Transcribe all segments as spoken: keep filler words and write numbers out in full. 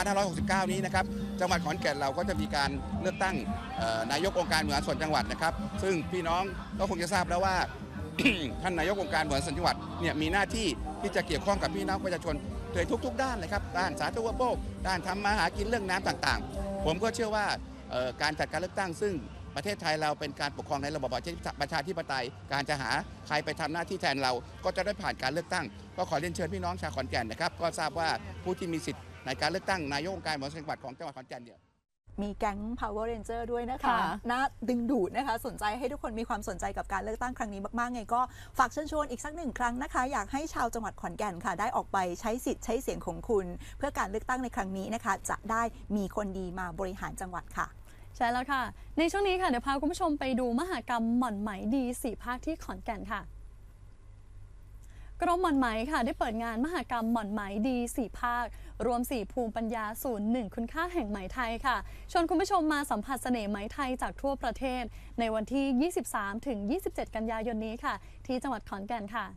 พันห้าร้อยหกสิบเก้า นี้นะครับจังหวัดขอนแก่นเราก็จะมีการเลือกตั้งนายกองค์การบริหารส่วนจังหวัดนะครับซึ่งพี่น้องก็คงจะทราบแล้วว่า ท่านนายกองค์การบริหารส่วนจังหวัดเนี่ยมีหน้าที่ที่จะเกี่ยวข้องกับพี่น้องประชาชนโดยทุกๆด้านเลยครับด้านสาธารณูปโภคด้านทำมาหากินเรื่องน้ำต่างๆผมก็เชื่อว่าการจัดการเลือกตั้งซึ่งประเทศไทยเราเป็นการปกครองในระบอบประชาธิปไตยการจะหาใครไปทำหน้าที่แทนเราก็จะได้ผ่านการเลือกตั้งก็ขอเรียนเชิญพี่น้องชาวขอนแก่นนะครับก็ทราบว่าผู้ที่มีสิทธิ์ในการเลือกตั้งนายกองค์การบริหารส่วนจังหวัดของจังหวัดขอนแก่นเนี่ยมีแก๊ง Power Ranger ด้วยนะคะน่าดึงดูดนะคะสนใจให้ทุกคนมีความสนใจกับการเลือกตั้งครั้งนี้มากๆไงก็ฝากเชิญชวนอีกสักหนึ่งครั้งนะคะอยากให้ชาวจังหวัดขอนแก่นค่ะได้ออกไปใช้สิทธิ์ใช้เสียงของคุณเพื่อการเลือกตั้งในครั้งนี้นะคะจะได้มีคนดีมาบริหารจังหวัดค่ะใช่แล้วค่ะในช่วงนี้ค่ะเดี๋ยวพาคุณผู้ชมไปดูมหกรรมหม่อนไหมดีสี่ภาคที่ขอนแก่นค่ะกรมหม่อนไหมค่ะได้เปิดงานมหกรรมหม่อนไหมดีสี่ภาครวมสี่ภูมิปัญญาศูนย์หนึ่งคุณค่าแห่งไหมไทยค่ะชวนคุณผู้ชมมาสัมผัสเสน่ห์ไหมไทยจากทั่วประเทศในวันที่ ยี่สิบสามถึงยี่สิบเจ็ด กันยายนนี้ค่ะที่จังหวัดขอนแก่นค่ะ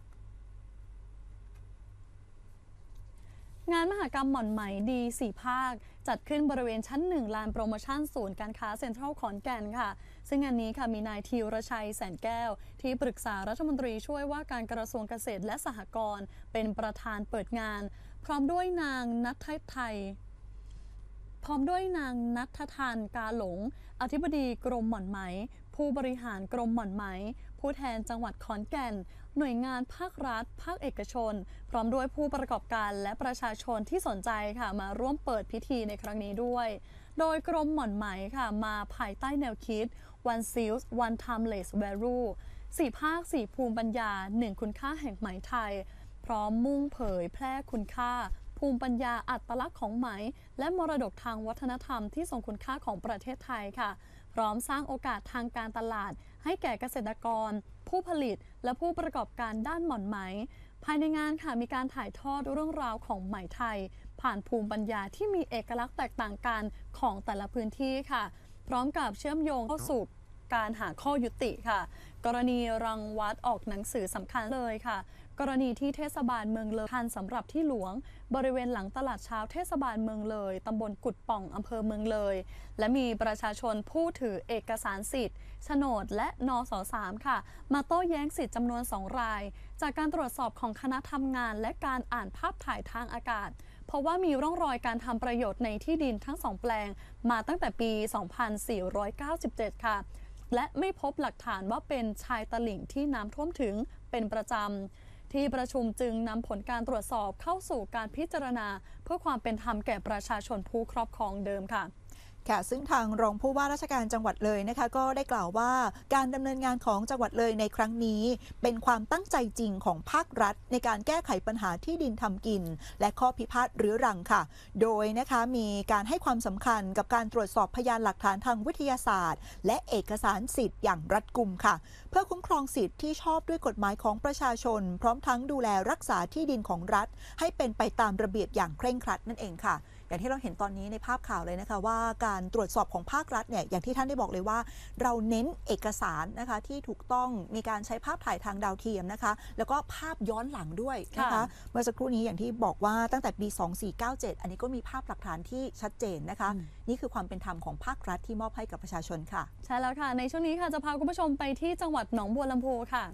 งานมหกรรมหม่อนไหมดีสี่ภาคจัดขึ้นบริเวณชั้นหนึ่งลานโปรโมชั่นศูนย์การค้าเซ็นทรัลขอนแก่นค่ะซึ่งงานนี้ค่ะมีนายธีรชัยแสนแก้วที่ปรึกษารัฐมนตรีช่วยว่าการกระทรวงเกษตรและสหกรณ์เป็นประธานเปิดงานพร้อมด้วยนางณัฐไทยพร้อมด้วยนางณัฐทานกาหลงอธิบดีกรมหม่อนไหมผู้บริหารกรมหม่อนไหมผู้แทนจังหวัดขอนแก่นหน่วยงานภาครัฐภาคเอกชนพร้อมด้วยผู้ประกอบการและประชาชนที่สนใจค่ะมาร่วมเปิดพิธีในครั้งนี้ด้วยโดยกรมหม่อนไหมค่ะมาภายใต้แนวคิด One Seals One Timeless Value สี่ภาคสี่ภูมิปัญญาหนึ่งคุณค่าแห่งไหมไทยพร้อมมุ่งเผยแพร่คุณค่าภูมิปัญญาอัตลักษณ์ของไหมและมรดกทางวัฒนธรรมที่ทรงคุณค่าของประเทศไทยค่ะพร้อมสร้างโอกาสทางการตลาดให้แก่เกษตรกรผู้ผลิตและผู้ประกอบการด้านหม่อนไหมภายในงานค่ะมีการถ่ายทอดเรื่องราวของไหมไทยผ่านภูมิปัญญาที่มีเอกลักษณ์แตกต่างกันของแต่ละพื้นที่ค่ะพร้อมกับเชื่อมโยงเข้าสู่การหาข้อยุติค่ะกรณีรังวัดออกหนังสือสำคัญเลยค่ะกรณีที่เทศบาลเมืองเลยทันสำหรับที่หลวงบริเวณหลังตลาดเช้าเทศบาลเมืองเลยตำบลกุดป่องอำเภอเมืองเลยและมีประชาชนผู้ถือเอกสารสิทธิ์โฉนดและนสสามค่ะมาโต้แย้งสิทธิ์จำนวนสองรายจากการตรวจสอบของคณะทำงานและการอ่านภาพถ่ายทางอากาศเพราะว่ามีร่องรอยการทำประโยชน์ในที่ดินทั้งสองแปลงมาตั้งแต่ปี สองพันสี่ร้อยเก้าสิบเจ็ด ค่ะและไม่พบหลักฐานว่าเป็นชายตลิ่งที่น้ำท่วมถึงเป็นประจำที่ประชุมจึงนำผลการตรวจสอบเข้าสู่การพิจารณาเพื่อความเป็นธรรมแก่ประชาชนผู้ครอบครองเดิมค่ะค่ะซึ่งทางรองผู้ว่าราชการจังหวัดเลยนะคะก็ได้กล่าวว่าการดำเนินงานของจังหวัดเลยในครั้งนี้เป็นความตั้งใจจริงของภาครัฐในการแก้ไขปัญหาที่ดินทำกินและข้อพิพาทเรื้อรังค่ะโดยนะคะมีการให้ความสำคัญกับการตรวจสอบพยานหลักฐานทางวิทยาศาสตร์และเอกสารสิทธิ์อย่างรัดกุมค่ะเพื่อคุ้มครองสิทธิ์ที่ชอบด้วยกฎหมายของประชาชนพร้อมทั้งดูแลรักษาที่ดินของรัฐให้เป็นไปตามระเบียบอย่างเคร่งครัดนั่นเองค่ะอย่างที่เราเห็นตอนนี้ในภาพข่าวเลยนะคะว่าการตรวจสอบของภาครัฐเนี่ยอย่างที่ท่านได้บอกเลยว่าเราเน้นเอกสารนะคะที่ถูกต้องมีการใช้ภาพถ่ายทางดาวเทียมนะคะแล้วก็ภาพย้อนหลังด้วยนะคะเมื่อสักครู่นี้อย่างที่บอกว่าตั้งแต่ปีสองพันสี่ร้อยเก้าสิบเจ็ดอันนี้ก็มีภาพหลักฐานที่ชัดเจนนะคะนี่คือความเป็นธรรมของภาครัฐที่มอบให้กับประชาชนค่ะใช่แล้วค่ะในช่วงนี้ค่ะจะพาคุณผู้ชมไปที่จังหวัดหนองบัวลำพูค่ะ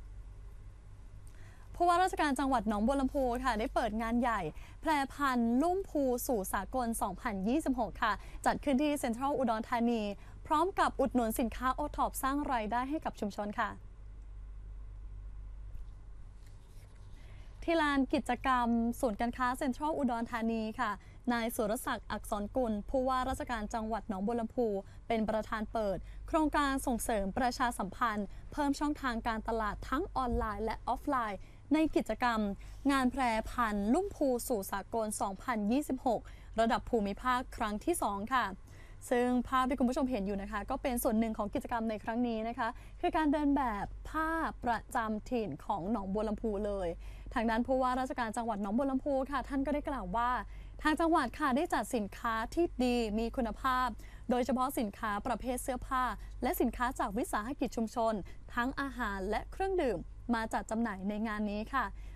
ผู้ว่าราชการจังหวัดหนองบัวลำพูค่ะได้เปิดงานใหญ่แพร่พันธุ์ลุ่มพูสู่สากล สองพันยี่สิบหก ค่ะจัดขึ้นที่เซ็นทรัลอุดรธานีพร้อมกับอุดหนุนสินค้าโอท็อปสร้างรายได้ให้กับชุมชนค่ะที่ลานกิจกรรมศูนย์การค้าเซ็นทรัลอุดรธานีค่ะนายสุรศักดิ์อักษรกุลผู้ว่าราชการจังหวัดหนองบัวลำพูเป็นประธานเปิดโครงการส่งเสริมประชาสัมพันธ์เพิ่มช่องทางการตลาดทั้งออนไลน์และออฟไลน์ในกิจกรรมงานแพร่พันธุ์ลุ่มพูสู่สากล สองพันยี่สิบหก ระดับภูมิภาคครั้งที่สองค่ะซึ่งภาพที่คุณผู้ชมเห็นอยู่นะคะก็เป็นส่วนหนึ่งของกิจกรรมในครั้งนี้นะคะคือการเดินแบบผ้าประจำถิ่นของหนองบัวลำพูเลยทางด้านผู้ว่าราชการจังหวัดหนองบัวลำพูค่ะท่านก็ได้กล่าวว่าทางจังหวัดค่ะได้จัดสินค้าที่ดีมีคุณภาพโดยเฉพาะสินค้าประเภทเสื้อผ้าและสินค้าจากวิสาหกิจชุมชนทั้งอาหารและเครื่องดื่มมาจัดจำหน่ายในงานนี้ค่ะ